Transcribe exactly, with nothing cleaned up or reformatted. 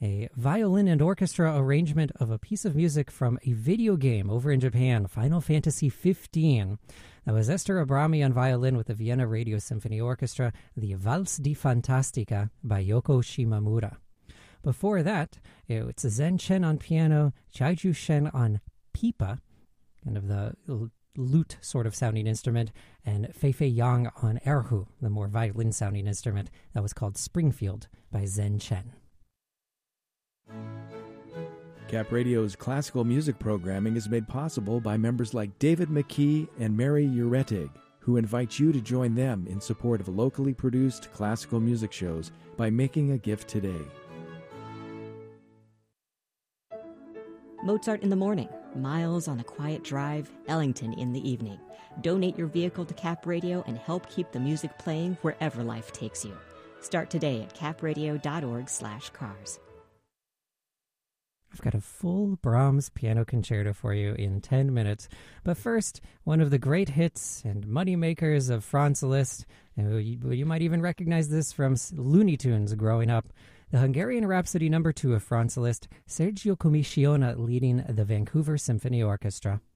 a violin and orchestra arrangement of a piece of music from a video game over in Japan, Final Fantasy fifteen. That was Esther Abrami on violin with the Vienna Radio Symphony Orchestra, the Valse di Fantastica by Yoko Shimamura. Before that, it's Zen Chen on piano, Chaiju Shen on pipa, kind of the lute sort of sounding instrument, and Feifei Yang on erhu, the more violin sounding instrument. That was called Springfield by Zen Chen. Cap Radio's classical music programming is made possible by members like David McKee and Mary Uretig, who invite you to join them in support of locally produced classical music shows by making a gift today. Mozart in the morning, Miles on a quiet drive, Ellington in the evening. Donate your vehicle to Cap Radio and help keep the music playing wherever life takes you. Start today at capradio.org slash cars. I've got a full Brahms piano concerto for you in ten minutes. But first, one of the great hits and money makers of Franz Liszt. You, you might even recognize this from Looney Tunes growing up. The Hungarian Rhapsody number two of Franz Liszt, Sergio Comissiona leading the Vancouver Symphony Orchestra.